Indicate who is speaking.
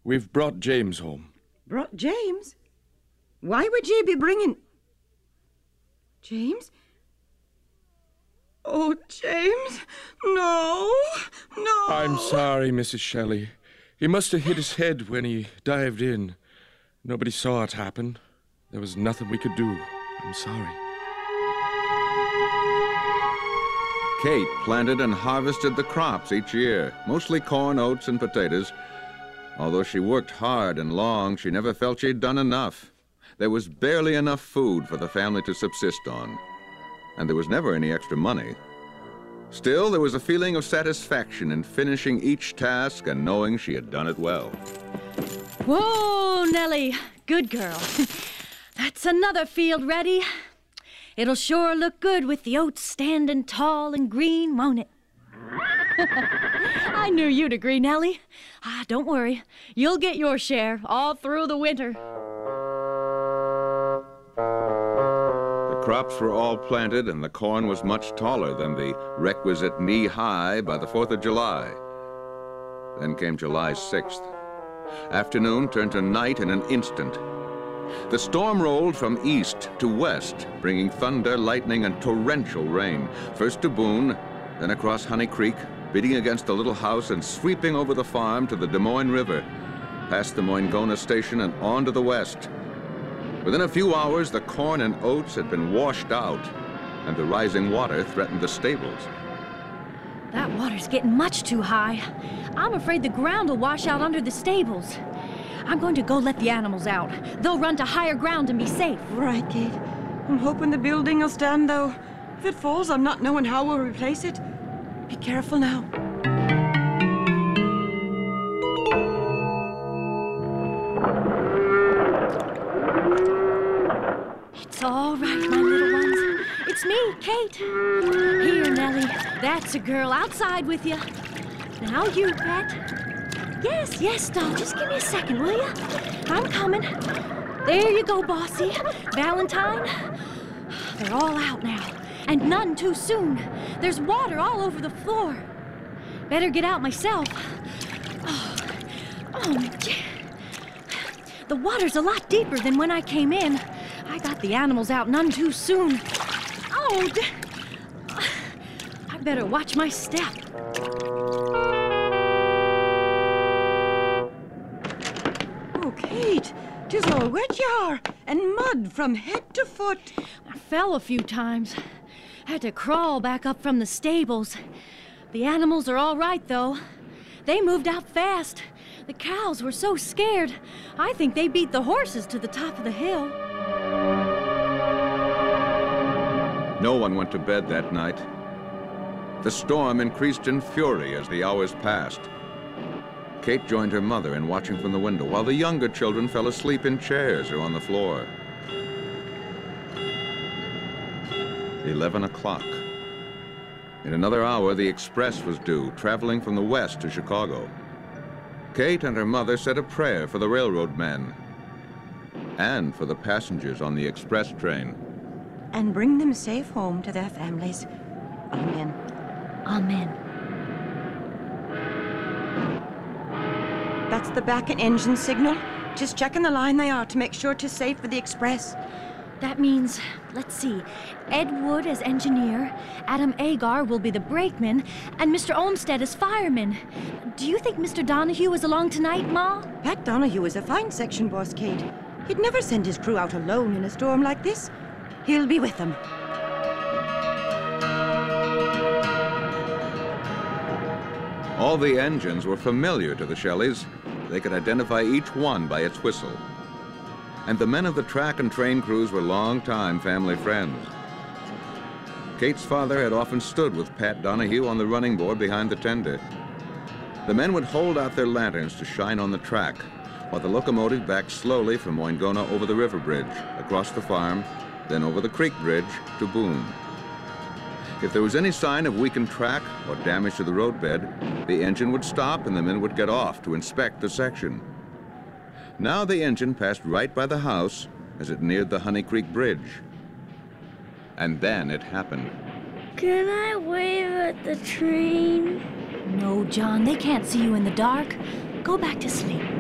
Speaker 1: We've brought James home.
Speaker 2: Brought James? Why would ye be bringing... James? Oh, James, no.
Speaker 1: I'm sorry, Mrs. Shelley. He must have hit his head when he dived in. Nobody saw it happen. There was nothing we could do. I'm sorry.
Speaker 3: Kate planted and harvested the crops each year, mostly corn, oats, and potatoes. Although she worked hard and long, she never felt she'd done enough. There was barely enough food for the family to subsist on, and there was never any extra money. Still, there was a feeling of satisfaction in finishing each task and knowing she had done it well.
Speaker 4: Whoa, Nellie. Good girl. That's another field ready. It'll sure look good with the oats standing tall and green, won't it? I knew you'd agree, Nellie. Don't worry. You'll get your share all through the winter.
Speaker 3: The crops were all planted and the corn was much taller than the requisite knee-high by the 4th of July. Then came July 6th. Afternoon turned to night in an instant. The storm rolled from east to west, bringing thunder, lightning, and torrential rain, first to Boone, then across Honey Creek, beating against the little house and sweeping over the farm to the Des Moines River, past the Moingona station and on to the west. Within a few hours, the corn and oats had been washed out, and the rising water threatened the stables.
Speaker 4: That water's getting much too high. I'm afraid the ground will wash out under the stables. I'm going to go let the animals out. They'll run to higher ground and be safe.
Speaker 2: Right, Kate. I'm hoping the building will stand, though. If it falls, I'm not knowing how we'll replace it. Be careful now.
Speaker 4: It's all right, my little ones. It's me, Kate. Here, Nellie. That's a girl. Outside with you. Now you, pet. Yes, doll. Just give me a second, will you? I'm coming. There you go, Bossy. Valentine. They're all out now. And none too soon. There's water all over the floor. Better get out myself. The water's a lot deeper than when I came in. I got the animals out none too soon. I better watch my step.
Speaker 2: Oh, Kate, 'tis all wet you are, and mud from head to foot.
Speaker 4: I fell a few times. Had to crawl back up from the stables. The animals are all right, though. They moved out fast. The cows were so scared, I think they beat the horses to the top of the hill.
Speaker 3: No one went to bed that night. The storm increased in fury as the hours passed. Kate joined her mother in watching from the window, while the younger children fell asleep in chairs or on the floor. 11 o'clock. In another hour, the express was due, traveling from the west to Chicago. Kate and her mother said a prayer for the railroad men and for the passengers on the express train.
Speaker 2: And bring them safe home to their families. Amen.
Speaker 4: Amen.
Speaker 2: That's the back and engine signal. Just checking the line they are to make sure 'tis safe for the express.
Speaker 4: That means, let's see, Ed Wood as engineer, Adam Agar will be the brakeman, and Mr. Olmsted as fireman. Do you think Mr. Donahue is along tonight, Ma?
Speaker 2: Pat Donahue is a fine section boss, Kate. He'd never send his crew out alone in a storm like this. He'll be with them.
Speaker 3: All the engines were familiar to the Shelleys. They could identify each one by its whistle. And the men of the track and train crews were long-time family friends. Kate's father had often stood with Pat Donahue on the running board behind the tender. The men would hold out their lanterns to shine on the track, while the locomotive backed slowly from Moingona over the river bridge, across the farm, then over the creek bridge to Boone. If there was any sign of weakened track or damage to the roadbed, the engine would stop and the men would get off to inspect the section. Now the engine passed right by the house as it neared the Honey Creek Bridge. And then it happened.
Speaker 5: Can I wave at the train?
Speaker 4: No, John, they can't see you in the dark. Go back to sleep.